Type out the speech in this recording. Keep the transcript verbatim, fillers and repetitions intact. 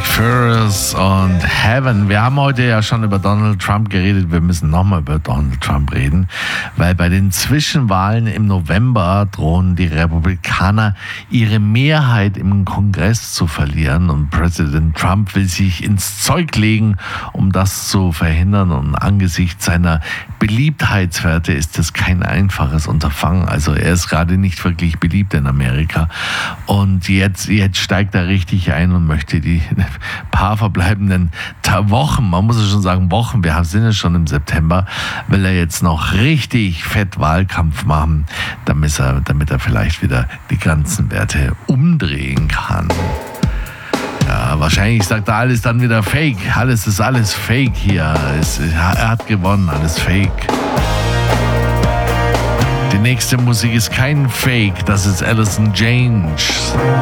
Furious und Heaven. Wir haben heute ja schon über Donald Trump geredet. Wir müssen nochmal über Donald Trump reden, weil bei den Zwischenwahlen im November drohen die Republikaner ihre Mehrheit im Kongress zu verlieren und Präsident Trump will sich ins Zeug legen, um das zu verhindern, und angesichts seiner Beliebtheitswerte ist das kein einfaches Unterfangen. Also er ist gerade nicht wirklich beliebt in Amerika und jetzt, jetzt steigt er richtig ein und möchte die paar verbleibenden Wochen, man muss es schon sagen Wochen, wir sind ja schon im September, will er jetzt noch richtig fett Wahlkampf machen, damit er, damit er vielleicht wieder die ganzen Werte umdrehen kann. Ja, wahrscheinlich sagt er alles dann wieder Fake. Alles ist alles Fake hier. Es, er hat gewonnen, alles Fake. Die nächste Musik ist kein Fake, das ist Alice in Chains.